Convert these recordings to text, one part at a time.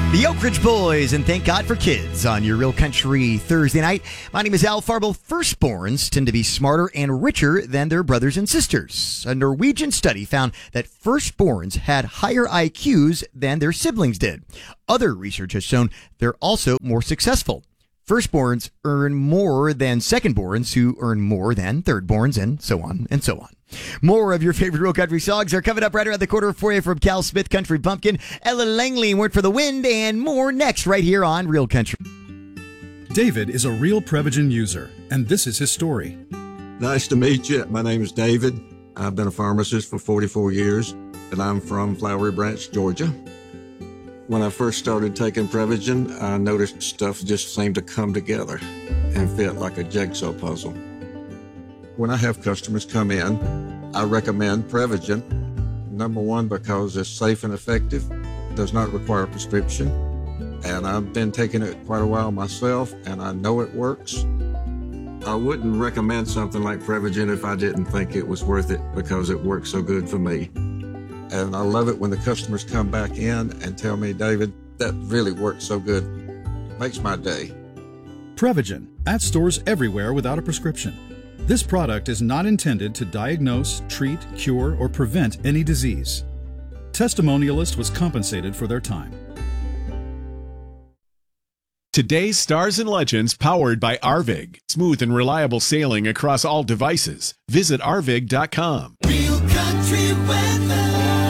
The Oak Ridge Boys and Thank God for Kids on your Real Country Thursday night. My name is Al Farbo. Firstborns tend to be smarter and richer than their brothers and sisters. A Norwegian study found that firstborns had higher IQs than their siblings did. Other research has shown they're also more successful. Firstborns earn more than secondborns, who earn more than thirdborns, and so on and so on. More of your favorite Real Country songs are coming up right around the corner for you from Cal Smith Country Bumpkin, Ella Langley, Word for the Wind, and more next right here on Real Country. David is a real Prevagen user, and this is his story. Nice to meet you. My name is David. I've been a pharmacist for 44 years, and I'm from Flowery Branch, Georgia. When I first started taking Prevagen, I noticed stuff just seemed to come together and fit like a jigsaw puzzle. When I have customers come in, I recommend Prevagen. Number one, because it's safe and effective, does not require a prescription, and I've been taking it quite a while myself, and I know it works. I wouldn't recommend something like Prevagen if I didn't think it was worth it because it works so good for me. And I love it when the customers come back in and tell me, David, that really works so good. Makes my day. Prevagen, at stores everywhere without a prescription. This product is not intended to diagnose, treat, cure, or prevent any disease. Testimonialist was compensated for their time. Today's Stars and Legends powered by Arvig. Smooth and reliable sailing across all devices. Visit arvig.com. Real Country weather.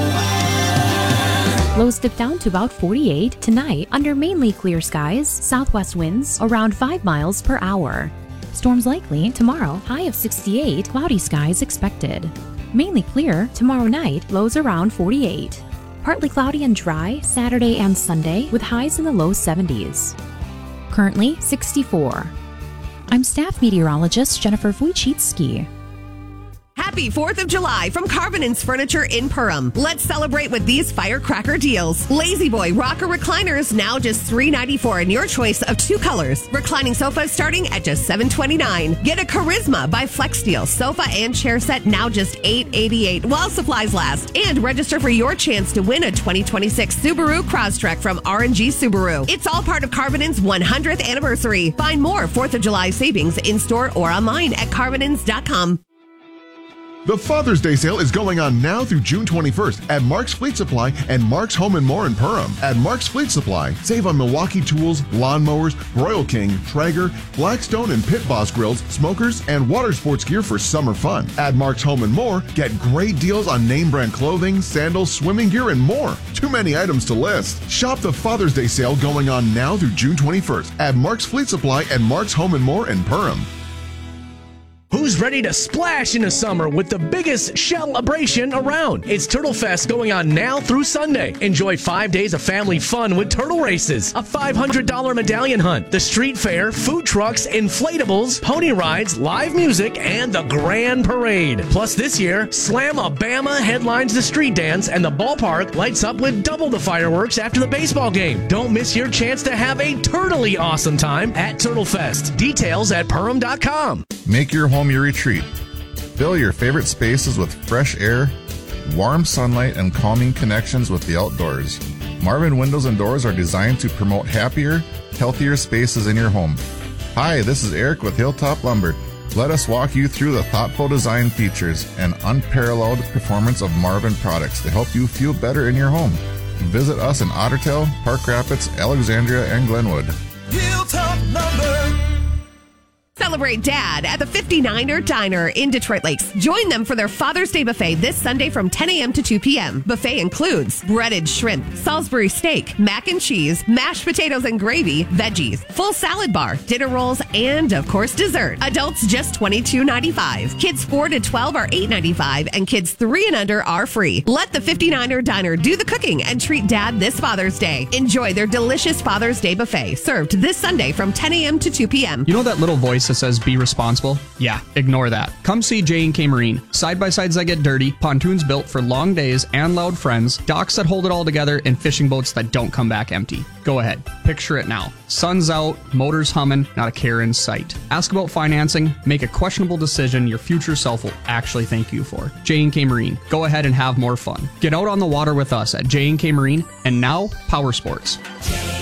Lows dip down to about 48 tonight under mainly clear skies, southwest winds around 5 miles per hour. Storms likely tomorrow, high of 68, cloudy skies expected. Mainly clear tomorrow night, lows around 48. Partly cloudy and dry Saturday and Sunday with highs in the low 70s. Currently 64. I'm staff meteorologist Jennifer Wojcicki. Happy 4th of July from Carvin's Furniture in Perham. Let's celebrate with these firecracker deals. Lazy Boy rocker recliners now just $3.94 in your choice of 2 colors. Reclining sofas starting at just $7.29. Get a Charisma by FlexSteel sofa and chair set now just $8.88 while supplies last. And register for your chance to win a 2026 Subaru Crosstrek from R&G Subaru. It's all part of Carvin's 100th anniversary. Find more 4th of July savings in store or online at carvinins.com. The Father's Day sale is going on now through June 21st at Mark's Fleet Supply and Mark's Home & More in Perham. At Mark's Fleet Supply, save on Milwaukee tools, lawnmowers, Royal King, Traeger, Blackstone and Pit Boss grills, smokers, and water sports gear for summer fun. At Mark's Home & More, get great deals on name brand clothing, sandals, swimming gear, and more. Too many items to list. Shop the Father's Day sale going on now through June 21st at Mark's Fleet Supply and Mark's Home & More in Perham. Who's ready to splash in the summer with the biggest celebration around? It's Turtle Fest going on now through Sunday. Enjoy 5 days of family fun with turtle races, a $500 medallion hunt, the street fair, food trucks, inflatables, pony rides, live music, and the grand parade. Plus this year, Slam-A-Bama headlines the street dance and the ballpark lights up with double the fireworks after the baseball game. Don't miss your chance to have a turtly awesome time at Turtle Fest. Details at Perham.com. Make your home your retreat. Fill your favorite spaces with fresh air, warm sunlight, and calming connections with the outdoors. Marvin Windows and Doors are designed to promote happier, healthier spaces in your home. Hi, this is Eric with Hilltop Lumber. Let us walk you through the thoughtful design features and unparalleled performance of Marvin products to help you feel better in your home. Visit us in Otter Tail, Park Rapids, Alexandria, and Glenwood. Hilltop Lumber. Celebrate Dad at the 59er Diner in Detroit Lakes. Join them for their Father's Day buffet this Sunday from 10 a.m. to 2 p.m. Buffet includes breaded shrimp, Salisbury steak, mac and cheese, mashed potatoes and gravy, veggies, full salad bar, dinner rolls, and, of course, dessert. Adults just $22.95. Kids 4 to 12 are $8.95, and kids 3 and under are free. Let the 59er Diner do the cooking and treat Dad this Father's Day. Enjoy their delicious Father's Day buffet, served this Sunday from 10 a.m. to 2 p.m. You know that little voice that says be responsible? Yeah, ignore that. Come see J&K Marine. Side-by-sides that get dirty, pontoons built for long days and loud friends, docks that hold it all together, and fishing boats that don't come back empty. Go ahead. Picture it now. Sun's out, motors humming, not a care in sight. Ask about financing, make a questionable decision your future self will actually thank you for. J&K Marine. Go ahead and have more fun. Get out on the water with us at J&K Marine, and now Power Sports.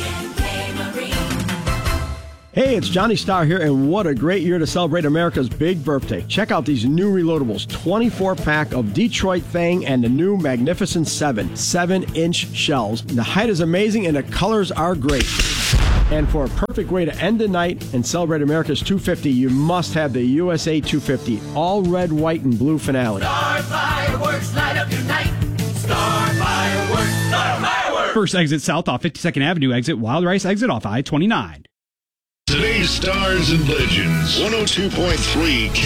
Hey, it's Johnny Starr here, and what a great year to celebrate America's big birthday. Check out these new reloadables, 24-pack of Detroit Fang and the new Magnificent 7, 7-inch shells. The height is amazing, and the colors are great. And for a perfect way to end the night and celebrate America's 250, you must have the USA 250, all red, white, and blue finale. Star Fireworks, light up your night. Star Fireworks, Star Fireworks. First exit south off 52nd Avenue exit, Wild Rice exit off I-29. Today's Stars and Legends, 102.3